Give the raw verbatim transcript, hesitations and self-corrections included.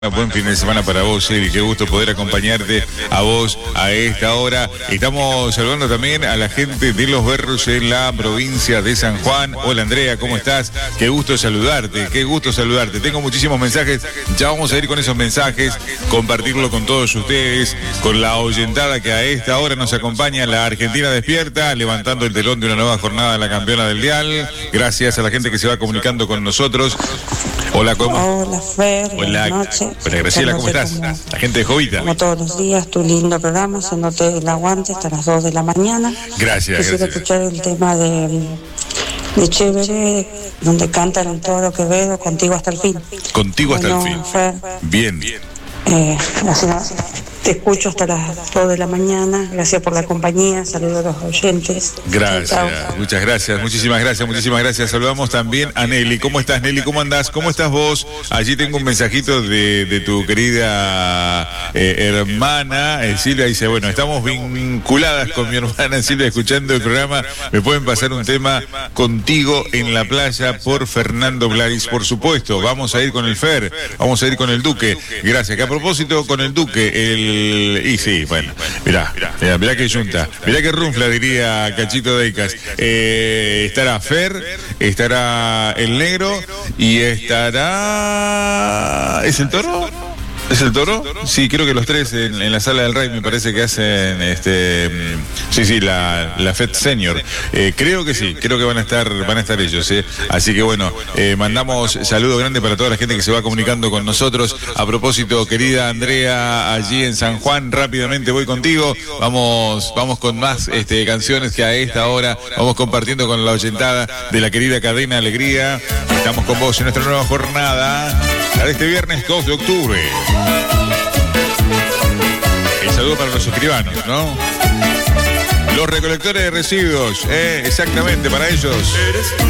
Buen fin de semana para vos, Eddie. Qué gusto poder acompañarte a vos a esta hora. Estamos saludando también a la gente de Los Berros en la provincia de San Juan. Hola Andrea, ¿cómo estás? Qué gusto saludarte, qué gusto saludarte. Tengo muchísimos mensajes, ya vamos a ir con esos mensajes, compartirlo con todos ustedes, con la oyentada que a esta hora nos acompaña, la Argentina Despierta, levantando el telón de una nueva jornada de la campeona del Dial. Gracias a la gente que se va comunicando con nosotros. Hola, ¿cómo? Hola, Fer. Hola, buenas noches. Hola, Graciela, ¿cómo estás? Como, la gente de Jovita. Como todos los días, tu lindo programa, haciéndote el aguante hasta las dos de la mañana. Gracias, Quisiera gracias. escuchar el tema de, de Chévere, donde cantan en todo lo que veo, contigo hasta el fin. Contigo hasta bueno, el fin. Fer, Bien, bien. Eh, así, te escucho hasta las dos de la mañana. Gracias por la compañía. Saludos a los oyentes. Gracias, chao, chao. muchas gracias, muchísimas gracias, muchísimas gracias. Saludamos también a Nelly. ¿Cómo estás, Nelly? ¿Cómo andás? ¿Cómo estás vos? Allí tengo un mensajito de, de tu querida eh, hermana eh, Silvia. Dice, bueno, estamos vinculadas con mi hermana Silvia escuchando el programa. ¿Me pueden pasar un tema Contigo en la playa por Fernando Blaris? Por supuesto, vamos a ir con el Fer, vamos a ir con el Duque. Gracias. Que a propósito, con el Duque, el... Y sí, bueno, mirá, mirá, mirá que yunta, mirá que runfla, diría Cachito Deicas. Eh, estará Fer, estará el Negro y estará... ¿Es el Toro? ¿Es el Toro? Sí, creo que los tres en, en la Sala del Rey me parece que hacen, este, sí, sí, la, la Fed Senior. Eh, creo que sí, creo que van a estar, van a estar ellos, ¿eh? Así que bueno, eh, mandamos saludo grande para toda la gente que se va comunicando con nosotros. A propósito, querida Andrea, allí en San Juan, rápidamente voy contigo. Vamos, vamos con más este, canciones que a esta hora vamos compartiendo con la oyentada de la querida Cadena Alegría. Estamos con vos en nuestra nueva jornada, la de este viernes dos de octubre. El saludo para los escribanos, ¿no? Los recolectores de residuos, eh, exactamente, para ellos.